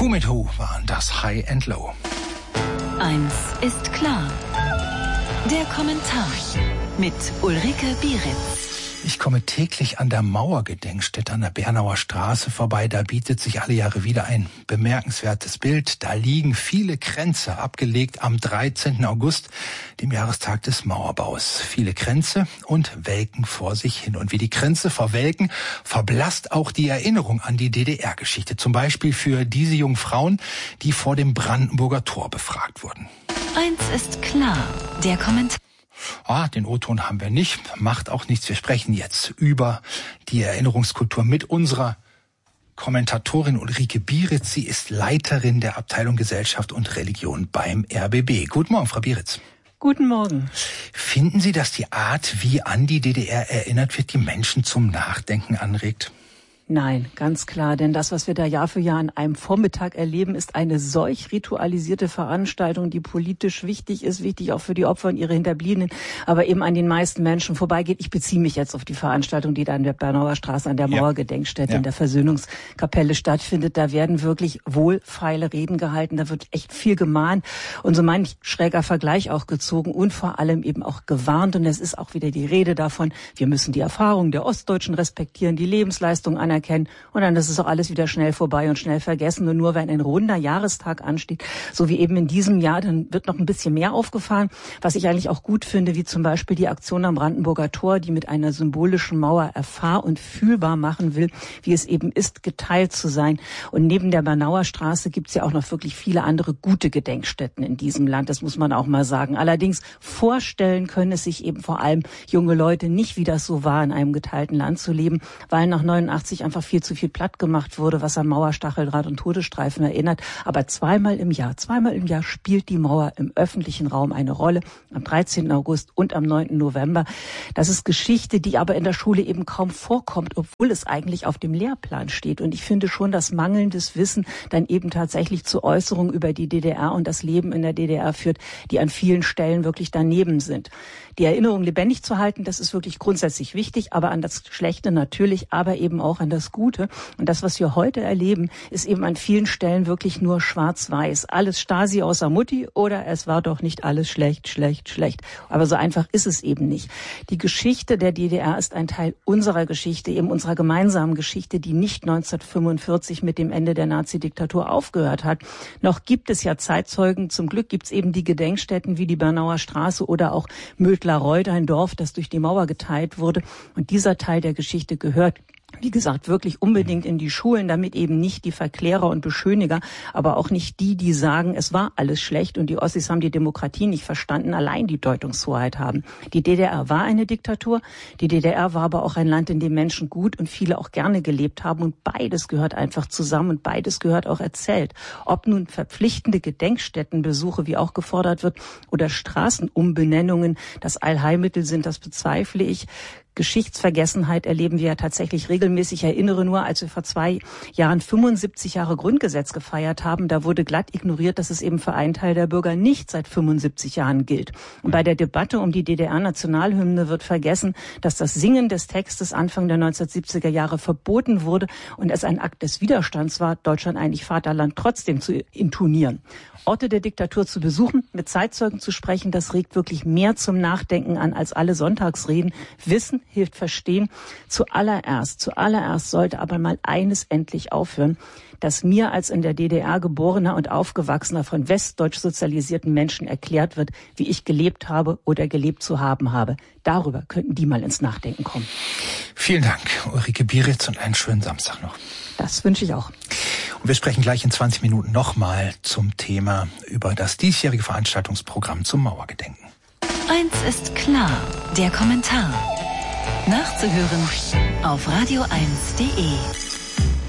Who mit Who waren das High and Low. Eins ist klar. Der Kommentar mit Ulrike Bieritz. Ich komme täglich an der Mauergedenkstätte an der Bernauer Straße vorbei. Da bietet sich alle Jahre wieder ein bemerkenswertes Bild. Da liegen viele Kränze, abgelegt am 13. August, dem Jahrestag des Mauerbaus. Viele Kränze und welken vor sich hin. Und wie die Kränze verwelken, verblasst auch die Erinnerung an die DDR-Geschichte. Zum Beispiel für diese jungen Frauen, die vor dem Brandenburger Tor befragt wurden. Eins ist klar, der Kommentar. Den O-Ton haben wir nicht, macht auch nichts. Wir sprechen jetzt über die Erinnerungskultur mit unserer Kommentatorin Ulrike Bieritz. Sie ist Leiterin der Abteilung Gesellschaft und Religion beim RBB. Guten Morgen, Frau Bieritz. Guten Morgen. Finden Sie, dass die Art, wie an die DDR erinnert wird, die Menschen zum Nachdenken anregt? Nein, ganz klar, denn das, was wir da Jahr für Jahr an einem Vormittag erleben, ist eine solch ritualisierte Veranstaltung, die politisch wichtig ist, wichtig auch für die Opfer und ihre Hinterbliebenen, aber eben an den meisten Menschen vorbeigeht. Ich beziehe mich jetzt auf die Veranstaltung, die da an der Bernauer Straße an der Mauergedenkstätte in der Versöhnungskapelle stattfindet. Da werden wirklich wohlfeile Reden gehalten, da wird echt viel gemahnt und so manch schräger Vergleich auch gezogen und vor allem eben auch gewarnt. Und es ist auch wieder die Rede davon, wir müssen die Erfahrungen der Ostdeutschen respektieren, die Lebensleistung anerkennen und dann ist es auch alles wieder schnell vorbei und schnell vergessen. Und nur wenn ein runder Jahrestag ansteht, so wie eben in diesem Jahr, dann wird noch ein bisschen mehr aufgefahren, was ich eigentlich auch gut finde, wie zum Beispiel die Aktion am Brandenburger Tor, die mit einer symbolischen Mauer erfahr- und fühlbar machen will, wie es eben ist, geteilt zu sein. Und neben der Bernauer Straße gibt es ja auch noch wirklich viele andere gute Gedenkstätten in diesem Land, das muss man auch mal sagen. Allerdings vorstellen können es sich eben vor allem junge Leute nicht, wie das so war, in einem geteilten Land zu leben, weil nach 89 einfach viel zu viel platt gemacht wurde, was an Mauer, Stacheldraht und Todesstreifen erinnert. Aber zweimal im Jahr spielt die Mauer im öffentlichen Raum eine Rolle, am 13. August und am 9. November. Das ist Geschichte, die aber in der Schule eben kaum vorkommt, obwohl es eigentlich auf dem Lehrplan steht. Und ich finde schon, dass mangelndes Wissen dann eben tatsächlich zu Äußerungen über die DDR und das Leben in der DDR führt, die an vielen Stellen wirklich daneben sind. Die Erinnerung lebendig zu halten, das ist wirklich grundsätzlich wichtig, aber an das Schlechte natürlich, aber eben auch an das Gute. Und das, was wir heute erleben, ist eben an vielen Stellen wirklich nur schwarz-weiß. Alles Stasi außer Mutti oder es war doch nicht alles schlecht, schlecht, schlecht. Aber so einfach ist es eben nicht. Die Geschichte der DDR ist ein Teil unserer Geschichte, eben unserer gemeinsamen Geschichte, die nicht 1945 mit dem Ende der Nazi-Diktatur aufgehört hat. Noch gibt es ja Zeitzeugen. Zum Glück gibt es eben die Gedenkstätten wie die Bernauer Straße oder auch Mödlarreuth, ein Dorf, das durch die Mauer geteilt wurde. Und dieser Teil der Geschichte gehört, wie gesagt, wirklich unbedingt in die Schulen, damit eben nicht die Verklärer und Beschöniger, aber auch nicht die, die sagen, es war alles schlecht und die Ossis haben die Demokratie nicht verstanden, allein die Deutungshoheit haben. Die DDR war eine Diktatur, die DDR war aber auch ein Land, in dem Menschen gut und viele auch gerne gelebt haben und beides gehört einfach zusammen und beides gehört auch erzählt. Ob nun verpflichtende Gedenkstättenbesuche, wie auch gefordert wird, oder Straßenumbenennungen das Allheilmittel sind, das bezweifle ich. Geschichtsvergessenheit erleben wir ja tatsächlich regelmäßig. Ich erinnere nur, als wir vor 2 Jahren 75 Jahre Grundgesetz gefeiert haben, da wurde glatt ignoriert, dass es eben für einen Teil der Bürger nicht seit 75 Jahren gilt. Und bei der Debatte um die DDR-Nationalhymne wird vergessen, dass das Singen des Textes Anfang der 1970er Jahre verboten wurde und es ein Akt des Widerstands war, Deutschland eigentlich Vaterland trotzdem zu intonieren. Orte der Diktatur zu besuchen, mit Zeitzeugen zu sprechen, das regt wirklich mehr zum Nachdenken an als alle Sonntagsreden. Wissen hilft verstehen. Zuallererst sollte aber mal eines endlich aufhören, dass mir als in der DDR geborener und aufgewachsener von westdeutsch sozialisierten Menschen erklärt wird, wie ich gelebt habe oder gelebt zu haben habe. Darüber könnten die mal ins Nachdenken kommen. Vielen Dank, Ulrike Bieritz, und einen schönen Samstag noch. Das wünsche ich auch. Und wir sprechen gleich in 20 Minuten nochmal zum Thema über das diesjährige Veranstaltungsprogramm zum Mauergedenken. Eins ist klar, der Kommentar. Nachzuhören auf radio1.de.